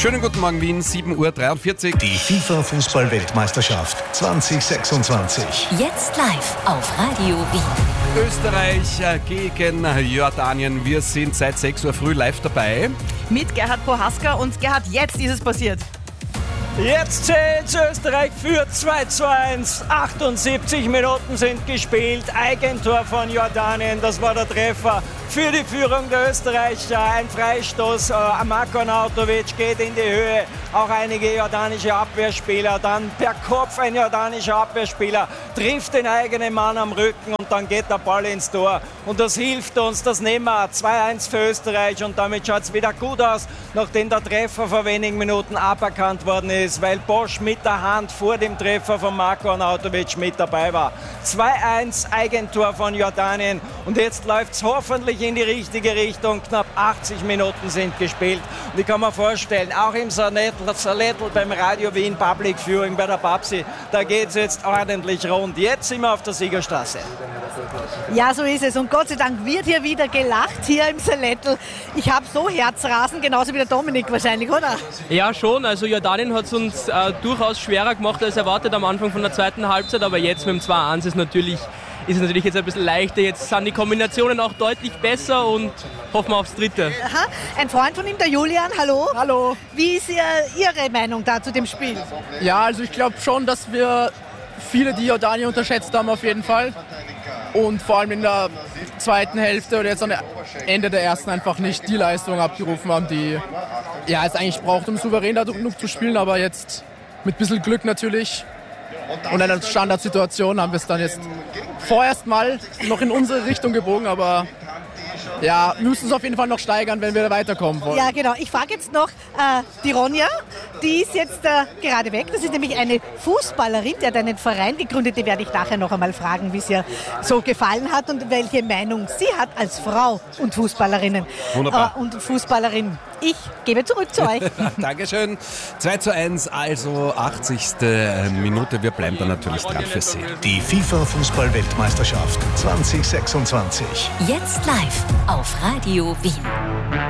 Schönen guten Morgen Wien, 7:43 Uhr. Die FIFA-Fußball-Weltmeisterschaft 2026. Jetzt live auf Radio Wien. Österreich gegen Jordanien. Wir sind seit 6 Uhr früh live dabei. Mit Gerhard Prohaska und Gerhard, jetzt ist es passiert. Jetzt zählt Österreich für 2:1. 78 Minuten sind gespielt. Eigentor von Jordanien, das war der Treffer für die Führung der Österreicher. Ein Freistoß, Marko Arnautovic geht in die Höhe. Auch einige jordanische Abwehrspieler. Dann per Kopf ein jordanischer Abwehrspieler trifft den eigenen Mann am Rücken und dann geht der Ball ins Tor. Und das hilft uns, das nehmen wir. 2:1 für Österreich und damit schaut es wieder gut aus, nachdem der Treffer vor wenigen Minuten aberkannt worden ist, weil Bosch mit der Hand vor dem Treffer von Marko Arnautovic mit dabei war. 2:1 Eigentor von Jordanien und jetzt läuft es hoffentlich in die richtige Richtung. Knapp 80 Minuten sind gespielt und ich kann mir vorstellen, auch im Salettel beim Radio Wien Public Viewing bei der Babsi, da geht es jetzt ordentlich rund. Jetzt sind wir auf der Siegerstraße. Ja, so ist es. Und Gott sei Dank wird hier wieder gelacht, hier im Salettel. Ich habe so Herzrasen, genauso wie der Dominik wahrscheinlich, oder? Ja, schon. Also Jordanien hat es uns durchaus schwerer gemacht als erwartet am Anfang von der zweiten Halbzeit. Aber jetzt mit dem 2:1 ist es natürlich jetzt ein bisschen leichter. Jetzt sind die Kombinationen auch deutlich besser und hoffen wir aufs Dritte. Aha. Ein Freund von ihm, der Julian, hallo. Hallo. Wie ist Ihre Meinung da zu dem Spiel? Ja, also ich glaube schon, dass wir viele, die Jordanien unterschätzt haben auf jeden Fall. Und vor allem in der zweiten Hälfte oder jetzt am Ende der ersten einfach nicht die Leistung abgerufen haben, die es eigentlich braucht, um souverän da genug zu spielen. Aber jetzt mit ein bisschen Glück natürlich und einer Standardsituation haben wir es dann jetzt vorerst mal noch in unsere Richtung gebogen, aber ja, wir müssen es auf jeden Fall noch steigern, wenn wir weiterkommen wollen. Ja, genau. Ich frage jetzt noch die Ronja, die ist jetzt gerade weg. Das ist nämlich eine Fußballerin, die hat einen Verein gegründet. Die werde ich nachher noch einmal fragen, wie es ihr so gefallen hat und welche Meinung sie hat als Frau und Fußballerin. Wunderbar. Und Fußballerin. Ich gebe zurück zu euch. Dankeschön. 2:1, also 80. Minute. Wir bleiben da natürlich dran für Sie. Die FIFA-Fußball-Weltmeisterschaft 2026. Jetzt live auf Radio Wien.